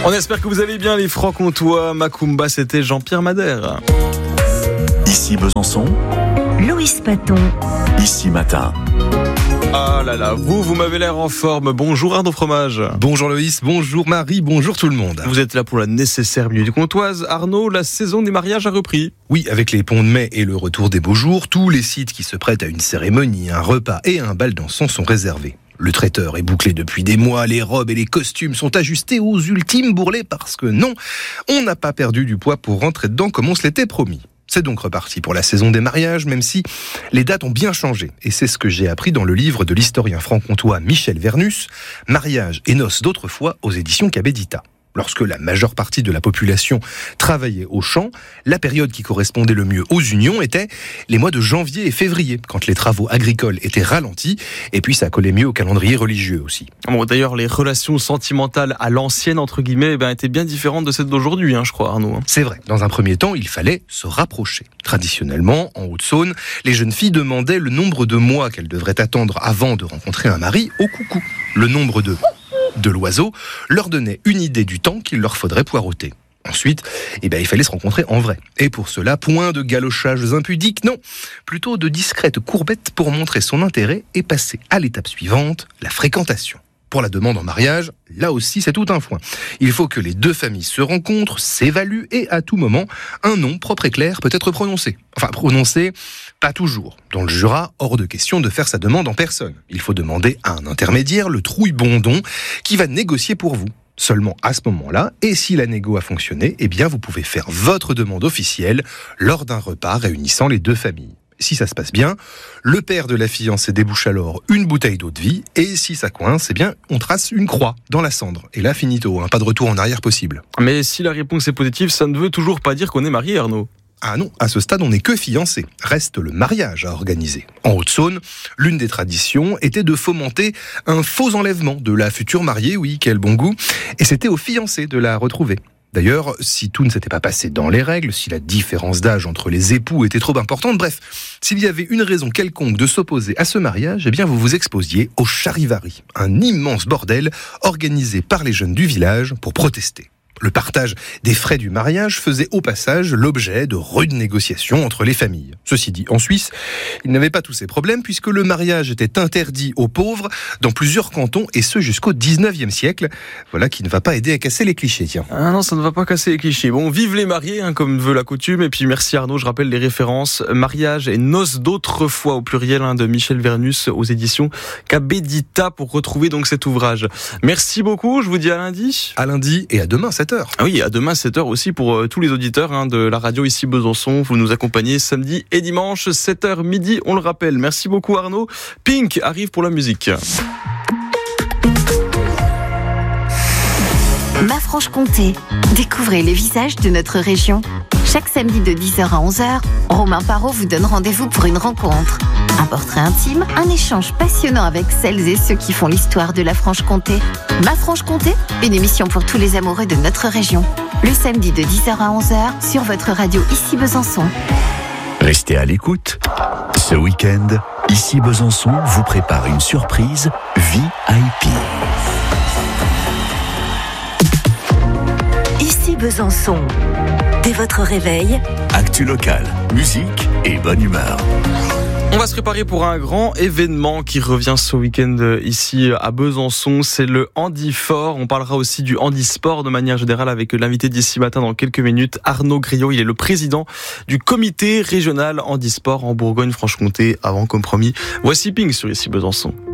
On espère que vous allez bien les Francs-Comtois. Macumba, c'était Jean-Pierre Madère. Ici Besançon, Loïs Paton. Ici Matin. Ah là là, vous m'avez l'air en forme. Bonjour Arnaud Fromage. Bonjour Loïs, bonjour Marie, bonjour tout le monde. Vous êtes là pour la nécessaire minute comtoise. Arnaud, la saison des mariages a repris. Oui, avec les ponts de mai et le retour des beaux jours, tous les sites qui se prêtent à une cérémonie, un repas et un bal dansant sont réservés. Le traiteur est bouclé depuis des mois, les robes et les costumes sont ajustés aux ultimes bourrelets parce que non, on n'a pas perdu du poids pour rentrer dedans comme on se l'était promis. C'est donc reparti pour la saison des mariages, même si les dates ont bien changé. Et c'est ce que j'ai appris dans le livre de l'historien franc-comtois Michel Vernus, Mariages et noces d'autrefois aux éditions Cabedita. Lorsque la majeure partie de la population travaillait au champ, la période qui correspondait le mieux aux unions était les mois de janvier et février, quand les travaux agricoles étaient ralentis, et puis ça collait mieux au calendrier religieux aussi. Bon, d'ailleurs, les relations sentimentales à l'ancienne, entre guillemets, étaient bien différentes de celles d'aujourd'hui, je crois, Arnaud. C'est vrai, dans un premier temps, il fallait se rapprocher. Traditionnellement, en Haute-Saône, les jeunes filles demandaient le nombre de mois qu'elles devraient attendre avant de rencontrer un mari au coucou. Le nombre de l'oiseau leur donnait une idée du temps qu'il leur faudrait poireauter. Ensuite, il fallait se rencontrer en vrai. Et pour cela, point de galochages impudiques, non. Plutôt de discrètes courbettes pour montrer son intérêt et passer à l'étape suivante, la fréquentation. Pour la demande en mariage, là aussi c'est tout un foin. Il faut que les deux familles se rencontrent, s'évaluent et à tout moment, un nom propre et clair peut être prononcé. Enfin, prononcé, pas toujours. Dans le Jura, hors de question de faire sa demande en personne. Il faut demander à un intermédiaire, le trouille-bondon, qui va négocier pour vous. Seulement à ce moment-là, et si la négo a fonctionné, vous pouvez faire votre demande officielle lors d'un repas réunissant les deux familles. Si ça se passe bien, le père de la fiancée débouche alors une bouteille d'eau de vie, et si ça coince, on trace une croix dans la cendre. Et là, finito, pas de retour en arrière possible. Mais si la réponse est positive, ça ne veut toujours pas dire qu'on est marié, Arnaud. Ah non, à ce stade, on n'est que fiancé. Reste le mariage à organiser. En Haute-Saône, l'une des traditions était de fomenter un faux enlèvement de la future mariée, oui, quel bon goût, et c'était aux fiancés de la retrouver. D'ailleurs, si tout ne s'était pas passé dans les règles, si la différence d'âge entre les époux était trop importante, bref, s'il y avait une raison quelconque de s'opposer à ce mariage, vous vous exposiez au charivari, un immense bordel organisé par les jeunes du village pour protester. Le partage des frais du mariage faisait au passage l'objet de rudes négociations entre les familles. Ceci dit, en Suisse, ils n'avaient pas tous ces problèmes puisque le mariage était interdit aux pauvres dans plusieurs cantons et ce jusqu'au 19e siècle. Voilà qui ne va pas aider à casser les clichés, tiens. Ah non, ça ne va pas casser les clichés. Bon, vive les mariés, comme veut la coutume. Et puis merci Arnaud, je rappelle les références. Mariage et noces d'autrefois au pluriel de Michel Vernus aux éditions Cabedita pour retrouver donc cet ouvrage. Merci beaucoup, je vous dis à lundi. À lundi et à demain, 7h. Ah oui, à demain 7h aussi pour tous les auditeurs de la radio ici Besançon. Vous nous accompagnez samedi et dimanche 7h midi, on le rappelle. Merci beaucoup Arnaud. Pink arrive pour la musique. Ma Franche-Comté, découvrez les visages de notre région. Chaque samedi de 10h à 11h, Romain Parot vous donne rendez-vous pour une rencontre. Un portrait intime, un échange passionnant avec celles et ceux qui font l'histoire de la Franche-Comté. Ma Franche-Comté, une émission pour tous les amoureux de notre région. Le samedi de 10h à 11h sur votre radio ici Besançon. Restez à l'écoute. Ce week-end, Ici Besançon vous prépare une surprise VIP. Ici Besançon. Dès votre réveil, Actu local, musique et bonne humeur. On va se préparer pour un grand événement qui revient ce week-end ici à Besançon. C'est le Handi-Fort. On parlera aussi du handisport de manière générale avec l'invité d'ici matin dans quelques minutes, Arnaud Griot. Il est le président du comité régional handisport en Bourgogne-Franche-Comté. Avant, comme promis, voici Pink sur Ici Besançon.